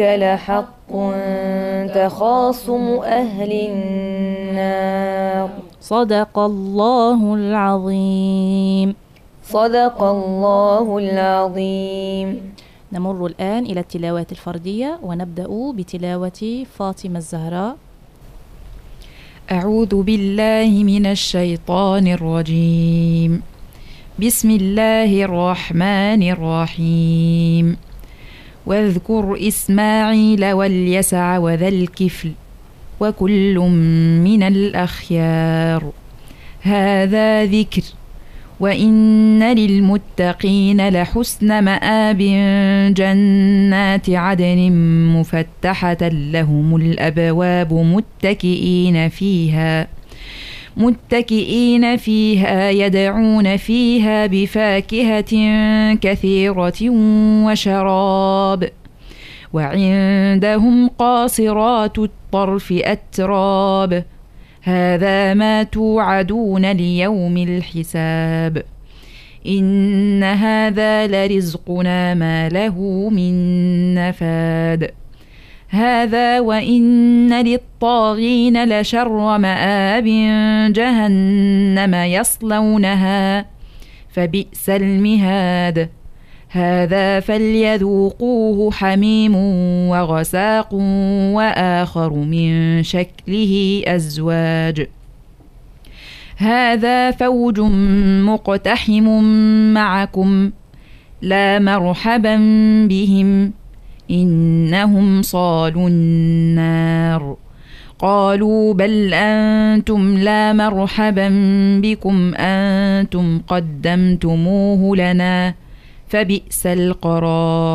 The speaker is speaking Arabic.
لحق تخاصم أهل النار. صدق الله العظيم. صدق الله العظيم. نمر الآن إلى التلاوات الفردية، ونبدأ بتلاوة فاطمة الزهراء. أعوذ بالله من الشيطان الرجيم. بسم الله الرحمن الرحيم. واذكر إسماعيل واليسع وذا الكفل وكل من الأخيار. هذا ذكر وإن للمتقين لحسن مآب. جنات عدن مفتحة لهم الأبواب متكئين فيها يدعون فيها بفاكهة كثيرة وشراب. وعندهم قاصرات الطرف أتراب. هذا ما توعدون ليوم الحساب. إن هذا لرزقنا ما له من نفاد. هذا وإن للطاغين لشر مآب. جهنم يصلونها فبئس المهاد. هذا فليذوقوه حميم وغساق وآخر من شكله أزواج. هذا فوج مقتحم معكم لا مرحبا بهم إنهم صالوا النار. قالوا بل أنتم لا مرحبا بكم أنتم قدمتموه لنا فبئس القرار.